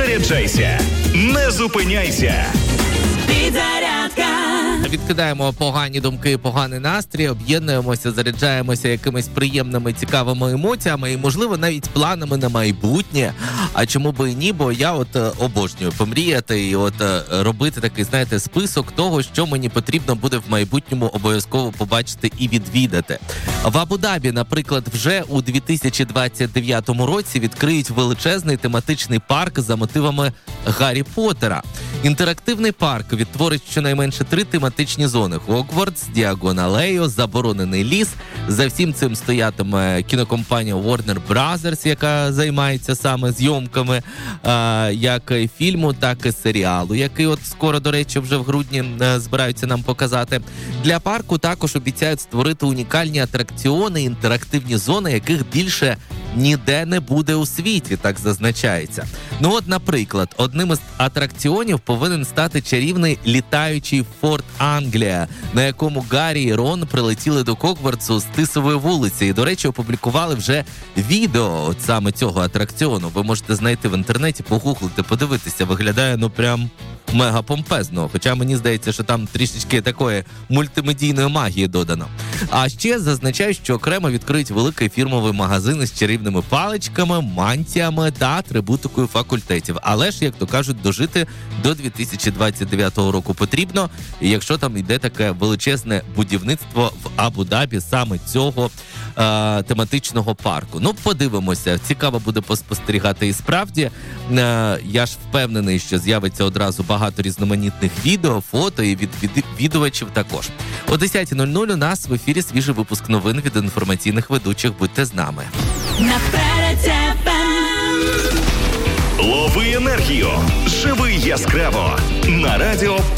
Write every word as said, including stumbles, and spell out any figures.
Заряджайся, не зупиняйся. Підзарядка. Відкидаємо погані думки, поганий настрій, об'єднуємося, заряджаємося якимись приємними, цікавими емоціями і, можливо, навіть планами на майбутнє. А чому би і ні, бо я от е, обожнюю помріяти і от е, робити такий, знаєте, список того, що мені потрібно буде в майбутньому обов'язково побачити і відвідати. В Абу-Дабі, наприклад, вже у дві тисячі двадцять дев'ятому році відкриють величезний тематичний парк за мотивами Гаррі Поттера. Інтерактивний парк відтворить щонайменше три тематичні зони: Хогвартс, Діагоналею, Заборонений ліс. За всім цим стоятиме кінокомпанія Warner Brothers, яка займається саме зйомками а, як фільму, так і серіалу, який от скоро, до речі, вже в грудні а, збираються нам показати. Для парку також обіцяють створити унікальні атракціони, інтерактивні зони, яких більше ніде не буде у світі, так зазначається. Ну от, наприклад, одним із атракціонів повинен стати чарівний літаючий Форт Англія, на якому Гаррі і Рон прилетіли до Хогвартсу з Тисової вулиці. І, до речі, опублікували вже відео от саме цього атракціону. Ви можете знайти в інтернеті, погуглити, подивитися. Виглядає, ну, прям мега помпезно. Хоча мені здається, що там трішечки такої мультимедійної магії додано. А ще зазначаю, що окремо відкриють великий фірмовий магазин із чарівними паличками, мантіями та атрибутикою факультетів. Але ж, як то кажуть, дожити до дві тисячі двадцять дев'ятого року потрібно, і якщо там йде таке величезне будівництво в Абу-Дабі саме цього е, тематичного парку. Ну, подивимося. Цікаво буде поспостерігати і справді. Е, я ж впевнений, що з'явиться одразу багато різноманітних відео, фото і від, від відвідувачів також. О десята нуль нуль у нас в ефірі свіжий випуск новин від інформаційних ведучих. Будьте з нами. Лови енергію. Живи яскраво. На радіо